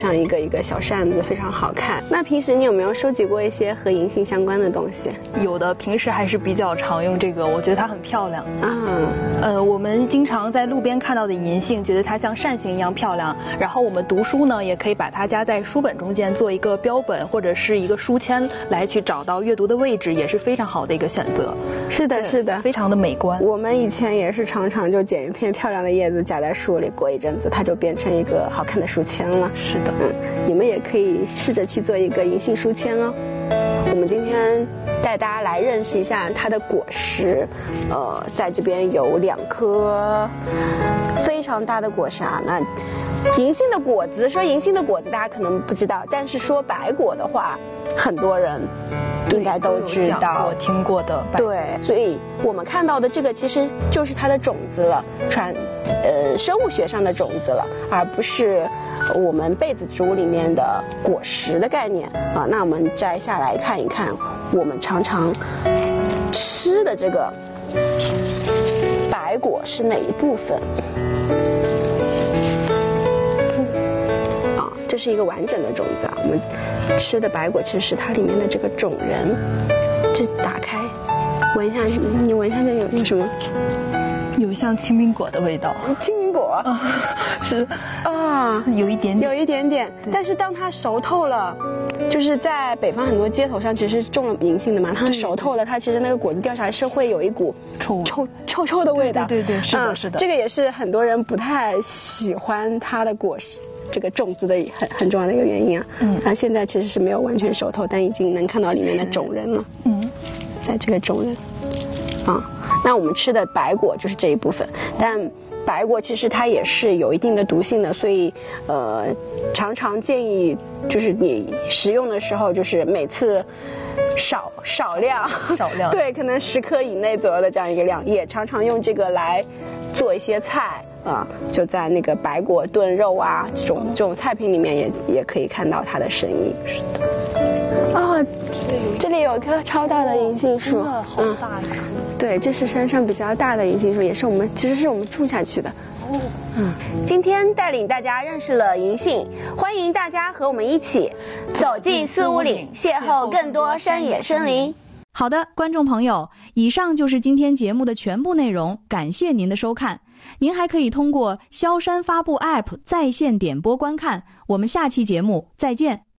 像一个一个小扇子，非常好看。那平时你有没有收集过一些和银杏相关的东西？ 有的，平时还是比较常用这个，我觉得它很漂亮啊。 我们经常在路边看到的银杏，觉得它像扇形一样漂亮。然后我们读书呢，也可以把它夹在书本中间做一个标本或者是一个书签，来去找到阅读的位置，也是非常好的一个选择。 是的，是的， 非常的美观。 我们以前也是常常就捡一片漂亮的叶子夹在书里，过一阵子它就变成一个好看的书签了。 是的。 你们也可以试着去做一个银杏书签哦。我们今天带大家来认识一下它的果实。在这边有2颗非常大的果实啊。那银杏的果子，说银杏的果子大家可能不知道，但是说白果的话，很多人应该都知道， 我听过的。 对，所以我们看到的这个其实就是它的种子了，生物学上的种子了，而不是我们被子植物里面的果实的概念啊。那我们摘下来看一看，我们常常吃的这个白果是哪一部分？这是一个完整的种子啊。我们吃的白果其实是它里面的这个种仁。这打开闻一下，你闻一下这有什么？ 有像青苹果的味道。 青苹果？ 是啊， 有一点点， 有一点点。但是当它熟透了，就是在北方很多街头上其实种了银杏的嘛，它熟透了，它其实那个果子掉下来是会有一股臭的味道。 对，是的，是的。 这个也是很多人不太喜欢它的果实。这个种子的很重要的一个原因啊。它现在其实是没有完全熟透，但已经能看到里面的种仁了。在这个种仁啊，那我们吃的白果就是这一部分，但白果其实它也是有一定的毒性的，所以常常建议就是你食用的时候，就是每次少量，对，可能10克以内左右的这样一个量，也常常用这个来做一些菜。就在那个白果炖肉啊这种菜品里面也可以看到它的身影。是的。这里有一棵超大的银杏树， 好大呀。 对，这是山上比较大的银杏树，也是其实是我们种下去的。今天带领大家认识了银杏，欢迎大家和我们一起走进四五岭，邂逅更多山野森林。 好的，观众朋友，以上就是今天节目的全部内容，感谢您的收看。您还可以通过萧山发布 App 在线点播观看。我们下期节目再见。